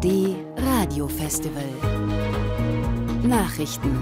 ARD Radiofestival. Nachrichten.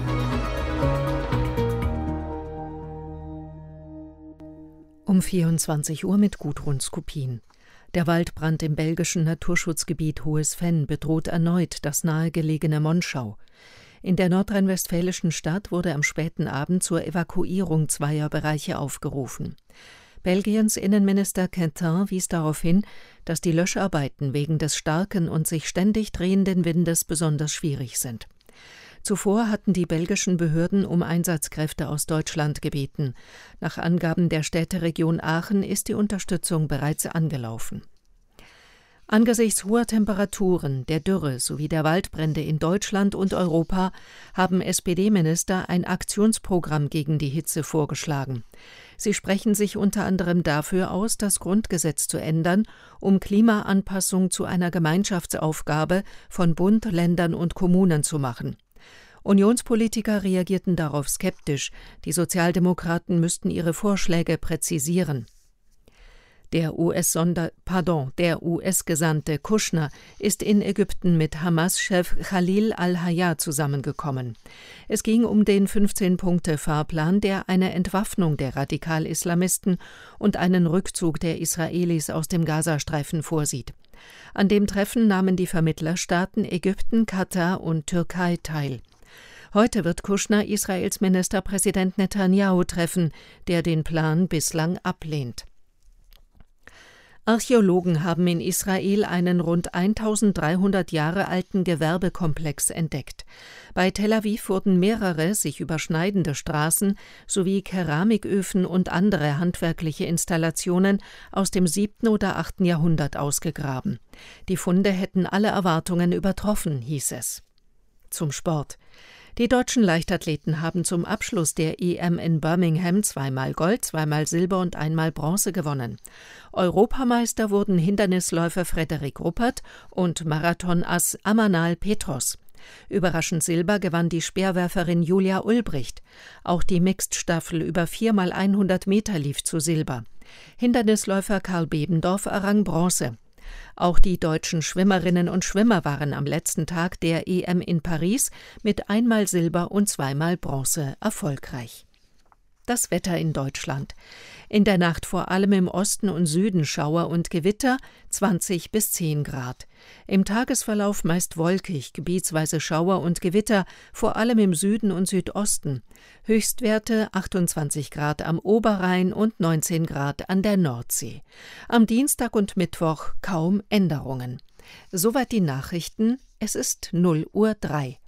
Um 24 Uhr mit Gudrun Skopin. Der Waldbrand im belgischen Naturschutzgebiet Hohes Venn bedroht erneut das nahegelegene Monschau. In der nordrhein-westfälischen Stadt wurde am späten Abend zur Evakuierung zweier Bereiche aufgerufen. Belgiens Innenminister Quentin wies darauf hin, dass die Löscharbeiten wegen des starken und sich ständig drehenden Windes besonders schwierig sind. Zuvor hatten die belgischen Behörden um Einsatzkräfte aus Deutschland gebeten. Nach Angaben der Städteregion Aachen ist die Unterstützung bereits angelaufen. Angesichts hoher Temperaturen, der Dürre sowie der Waldbrände in Deutschland und Europa haben SPD-Minister ein Aktionsprogramm gegen die Hitze vorgeschlagen. Sie sprechen sich unter anderem dafür aus, das Grundgesetz zu ändern, um Klimaanpassung zu einer Gemeinschaftsaufgabe von Bund, Ländern und Kommunen zu machen. Unionspolitiker reagierten darauf skeptisch. Die Sozialdemokraten müssten ihre Vorschläge präzisieren. Der US-Gesandte Kushner ist in Ägypten mit Hamas-Chef Khalil al-Hayya zusammengekommen. Es ging um den 15-Punkte-Fahrplan, der eine Entwaffnung der Radikal-Islamisten und einen Rückzug der Israelis aus dem Gazastreifen vorsieht. An dem Treffen nahmen die Vermittlerstaaten Ägypten, Katar und Türkei teil. Heute wird Kushner Israels Ministerpräsident Netanyahu treffen, der den Plan bislang ablehnt. Archäologen haben in Israel einen rund 1300 Jahre alten Gewerbekomplex entdeckt. Bei Tel Aviv wurden mehrere sich überschneidende Straßen sowie Keramiköfen und andere handwerkliche Installationen aus dem 7. oder 8. Jahrhundert ausgegraben. Die Funde hätten alle Erwartungen übertroffen, hieß es. Zum Sport. Die deutschen Leichtathleten haben zum Abschluss der EM in Birmingham zweimal Gold, zweimal Silber und einmal Bronze gewonnen. Europameister wurden Hindernisläufer Frederik Ruppert und Marathonass Amanal Petros. Überraschend Silber gewann die Speerwerferin Julia Ulbricht. Auch die Mixed-Staffel über 4x100 Meter lief zu Silber. Hindernisläufer Karl Bebendorf errang Bronze. Auch die deutschen Schwimmerinnen und Schwimmer waren am letzten Tag der EM in Paris mit einmal Silber und zweimal Bronze erfolgreich. Das Wetter in Deutschland. In der Nacht vor allem im Osten und Süden Schauer und Gewitter, 20 bis 10 Grad. Im Tagesverlauf meist wolkig, gebietsweise Schauer und Gewitter, vor allem im Süden und Südosten. Höchstwerte 28 Grad am Oberrhein und 19 Grad an der Nordsee. Am Dienstag und Mittwoch kaum Änderungen. Soweit die Nachrichten. Es ist 0:03 Uhr.